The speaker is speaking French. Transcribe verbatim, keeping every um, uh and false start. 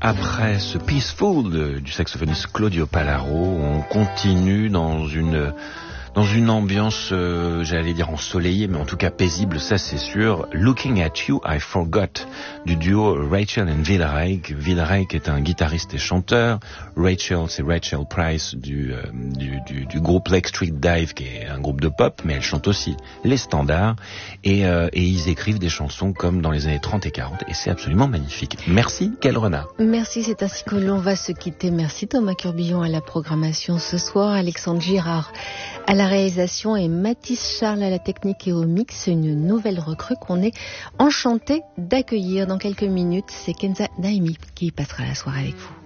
Après ce Peaceful de, du saxophoniste Claudio Pallaro, on continue dans une... dans une ambiance, euh, j'allais dire ensoleillée, mais en tout cas paisible, ça c'est sûr. Looking at You, I Forgot, du duo Rachel and Wildereyck. Wildereyck est un guitariste et chanteur. Rachel, c'est Rachel Price du, euh, du, du, du groupe Lake Street Dive, qui est un groupe de pop, mais elle chante aussi les standards. Et, euh, et ils écrivent des chansons comme dans les années trente et quarante, et c'est absolument magnifique. Merci, Gaëlle Renard. Merci, c'est ainsi que l'on va se quitter. Merci Thomas Curbillon à la programmation ce soir, Alexandre Girard à la réalisation et Mathis Charles à la technique et au mix, une nouvelle recrue qu'on est enchanté d'accueillir dans quelques minutes. C'est Kenza Naimi qui passera la soirée avec vous.